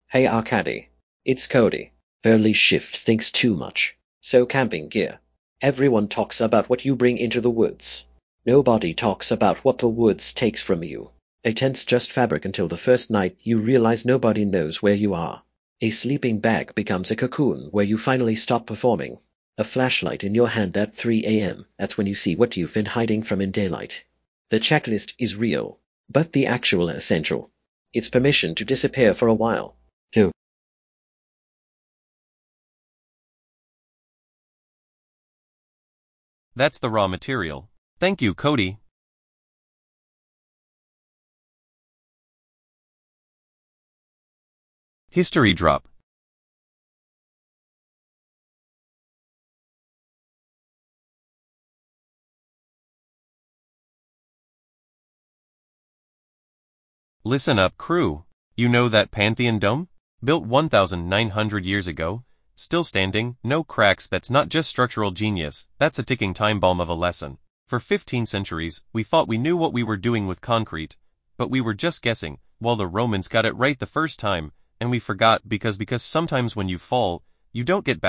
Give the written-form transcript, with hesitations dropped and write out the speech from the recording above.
Hey Arkady. It's Cody. Early shift thinks too much. So camping gear. Everyone talks about what you bring into the woods. Nobody talks about what the woods takes from you. A tent's just fabric until the first night you realize nobody knows where you are. A sleeping bag becomes a cocoon where you finally stop performing. A flashlight in your hand at 3 a.m. That's when you see what you've been hiding from in daylight. The checklist is real, but the actual essential. It's permission to disappear for a while. 2. That's the raw material. Thank you, Cody. History drop. Listen up, crew. You know that Pantheon Dome? Built 1,900 years ago, still standing, no cracks. That's not just structural genius, that's a ticking time bomb of a lesson. For 15 centuries, we thought we knew what we were doing with concrete, but we were just guessing, while the Romans got it right the first time, and we forgot because sometimes when you fall, you don't get back.